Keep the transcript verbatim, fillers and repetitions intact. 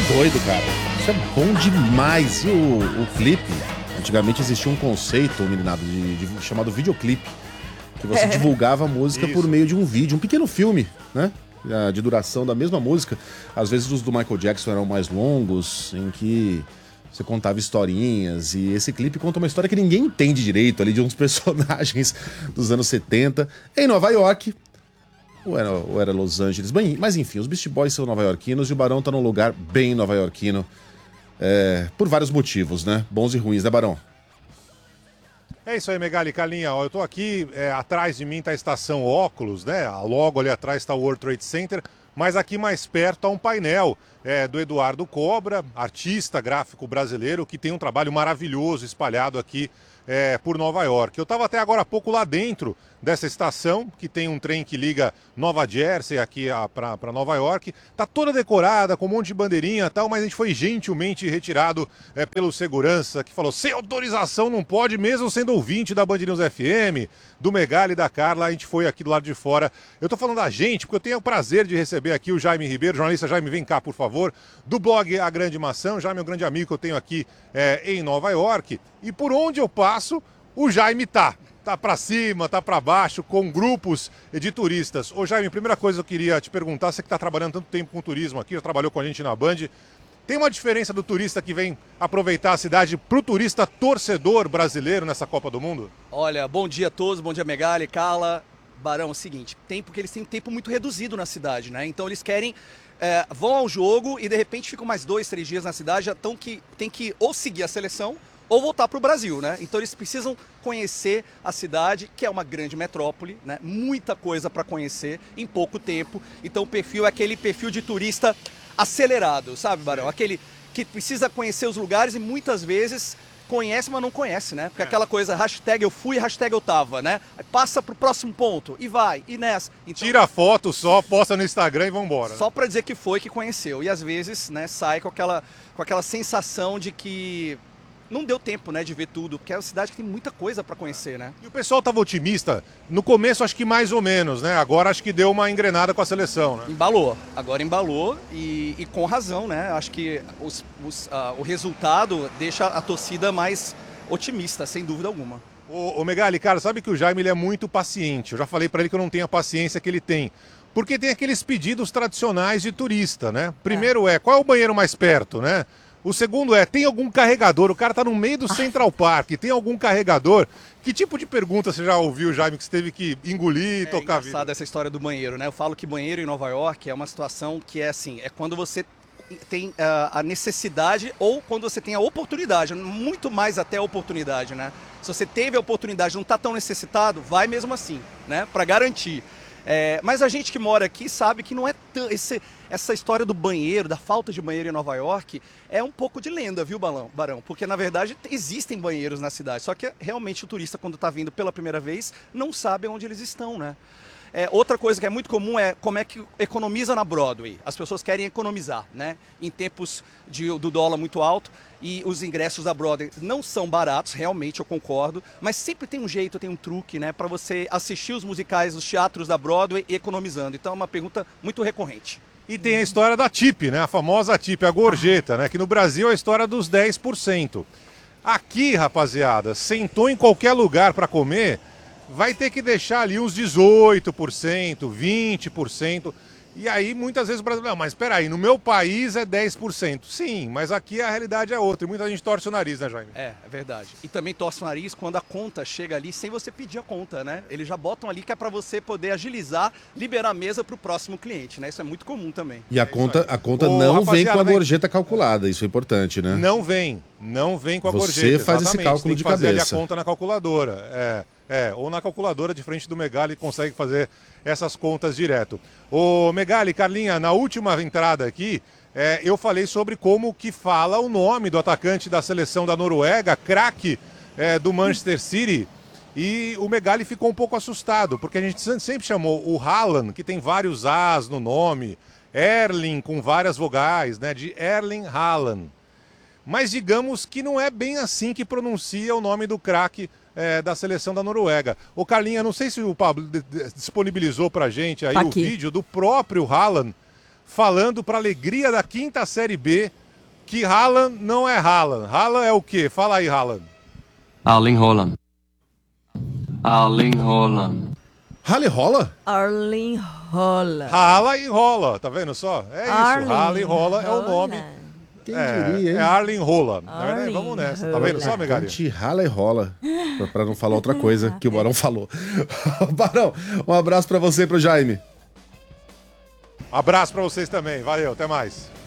doido, cara. Isso é bom demais. E o, o clipe, antigamente existia um conceito, meninado, de, de, chamado videoclipe, que você divulgava a música Isso. por meio de um vídeo, um pequeno filme, né? De duração da mesma música. Às vezes os do Michael Jackson eram mais longos, em que você contava historinhas, e esse clipe conta uma história que ninguém entende direito, ali, de uns personagens dos anos setenta, em Nova York, ou era, ou era Los Angeles, bem, mas enfim, os Beast Boys são nova-iorquinos e o Barão tá num lugar bem nova-iorquino, é, por vários motivos, né? Bons e ruins, né, Barão? É isso aí, Megali, Carlinha. Ó, eu tô aqui, é, atrás de mim tá a estação Óculos, né? Logo ali atrás está o World Trade Center, mas aqui mais perto tá um painel é, do Eduardo Cobra, artista gráfico brasileiro, que tem um trabalho maravilhoso espalhado aqui é, por Nova York. Eu estava até agora há pouco lá dentro dessa estação, que tem um trem que liga Nova Jersey aqui para Nova York. Tá toda decorada, com um monte de bandeirinha e tal, mas a gente foi gentilmente retirado é, pelo segurança, que falou, sem autorização não pode, mesmo sendo ouvinte da Band News F M, do Megali e da Carla, a gente foi aqui do lado de fora. Eu tô falando da gente, porque eu tenho o prazer de receber aqui o Jaime Ribeiro, jornalista Jaime, vem cá, por favor, do blog A Grande Maçã. O Jaime é um grande amigo que eu tenho aqui é, em Nova York, e por onde eu passo, o Jaime tá. Tá para cima, tá para baixo, com grupos de turistas. Ô Jaime, primeira coisa que eu queria te perguntar, você que está trabalhando tanto tempo com turismo aqui, já trabalhou com a gente na Band, tem uma diferença do turista que vem aproveitar a cidade pro turista torcedor brasileiro nessa Copa do Mundo? Olha, bom dia a todos, bom dia Megali, Carla, Barão, é o seguinte, tem porque eles têm tempo muito reduzido na cidade, né? Então eles querem, é, vão ao jogo e de repente ficam mais dois, três dias na cidade, já tão que tem que ou seguir a seleção ou voltar para o Brasil, né? Então eles precisam conhecer a cidade, que é uma grande metrópole, né? Muita coisa para conhecer em pouco tempo. Então o perfil é aquele perfil de turista acelerado, sabe, Barão? Aquele que precisa conhecer os lugares e muitas vezes conhece, mas não conhece, né? Porque é. aquela coisa, hashtag eu fui, hashtag eu tava, né? Aí passa pro próximo ponto e vai, e nessa. Então, tira a foto só, posta no Instagram e vambora. Só né? para dizer que foi, que conheceu. E às vezes, né, sai com aquela, com aquela sensação de que não deu tempo, né, de ver tudo, porque é uma cidade que tem muita coisa para conhecer, né? E o pessoal tava otimista? No começo acho que mais ou menos, né? Agora acho que deu uma engrenada com a seleção, né? Embalou, agora embalou e, e com razão, né? Acho que os, os, uh, o resultado deixa a torcida mais otimista, sem dúvida alguma. Ô, ô Megali, cara, sabe que o Jaime ele é muito paciente. Eu já falei para ele que eu não tenho a paciência que ele tem. Porque tem aqueles pedidos tradicionais de turista, né? Primeiro é, é qual é o banheiro mais perto, né? O segundo é, tem algum carregador? O cara tá no meio do Central Park, tem algum carregador? Que tipo de pergunta você já ouviu, Jaime, que você teve que engolir e é tocar a vida? É engraçado essa história do banheiro, né? Eu falo que banheiro em Nova York é uma situação que é assim, é quando você tem uh, a necessidade ou quando você tem a oportunidade, muito mais até a oportunidade, né? Se você teve a oportunidade e não tá tão necessitado, vai mesmo assim, né? Para garantir. É, mas a gente que mora aqui sabe que não é tão, esse, essa história do banheiro, da falta de banheiro em Nova York, é um pouco de lenda, viu, Balão, Barão? Porque, na verdade, existem banheiros na cidade, só que realmente o turista, quando está vindo pela primeira vez, não sabe onde eles estão, né? É, outra coisa que é muito comum é como é que economiza na Broadway. As pessoas querem economizar, né? Em tempos de, do dólar muito alto, e os ingressos da Broadway não são baratos, realmente eu concordo, mas sempre tem um jeito, tem um truque, né, para você assistir os musicais, os teatros da Broadway economizando. Então é uma pergunta muito recorrente. E tem a história da tip, né? A famosa tip, a gorjeta, né? Que no Brasil é a história dos dez por cento. Aqui, rapaziada, sentou em qualquer lugar para comer, vai ter que deixar ali uns dezoito por cento, vinte por cento. E aí, muitas vezes o brasileiro, não, mas espera aí, no meu país é dez por cento. Sim, mas aqui a realidade é outra. E muita gente torce o nariz, né, Jaime? É, é verdade. E também torce o nariz quando a conta chega ali sem você pedir a conta, né? Eles já botam ali que é para você poder agilizar, liberar a mesa para o próximo cliente, né? Isso é muito comum também. E a É conta, a conta Ô, não vem com a vem- gorjeta calculada, isso é importante, né? Não vem, não vem com a Você gorjeta. faz esse exatamente. cálculo Tem de que fazer ali cabeça. a conta na calculadora. É, é, ou na calculadora de frente do Megali consegue fazer essas contas direto. Ô Megali, Carlinha, na última entrada aqui, é, eu falei sobre como que fala o nome do atacante da seleção da Noruega, craque é, do Manchester City. E o Megali ficou um pouco assustado, porque a gente sempre chamou o Haaland, que tem vários As no nome, Erling com várias vogais, né, de Erling Haaland. Mas digamos que não é bem assim que pronuncia o nome do craque é, da seleção da Noruega. Ô Carlinha, não sei se o Pablo disponibilizou pra gente aí Tá o aqui. vídeo do próprio Haaland falando para alegria da quinta Série B que Haaland não é Haaland. Haaland é o quê? Fala aí, Haaland. Erling Haaland. Erling Haaland. Haaland rola? Erling Haaland. Haaland enrola, tá vendo só? É isso, Haaland enrola é o nome. Quem É, diria, hein? é Arlen Haaland. Na verdade, Erling vamos nessa. Tá vendo só, Megali? Gente, rala e rola. Pra, pra não falar outra coisa que o Barão falou. Barão, um abraço pra você e pro Jaime. Abraço pra vocês também. Valeu, até mais.